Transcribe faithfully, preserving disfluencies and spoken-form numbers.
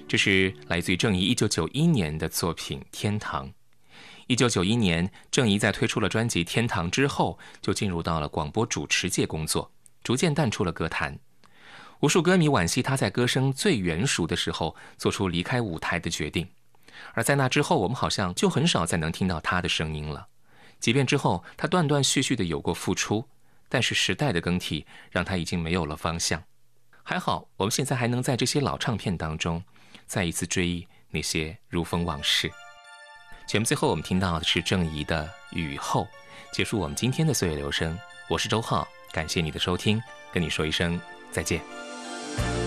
这是来自于郑怡一九九一年的作品《天堂》。一九九一年，郑怡在推出了专辑《天堂》之后，就进入到了广播主持界工作，逐渐淡出了歌坛。无数歌迷惋惜他在歌声最圆熟的时候做出离开舞台的决定，而在那之后，我们好像就很少再能听到他的声音了。即便之后他断断续续的有过复出，但是时代的更替让他已经没有了方向。还好，我们现在还能在这些老唱片当中再一次追忆那些如风往事。节目最后我们听到的是郑怡的《雨后》，结束我们今天的岁月留声。我是周浩，感谢你的收听，跟你说一声再见。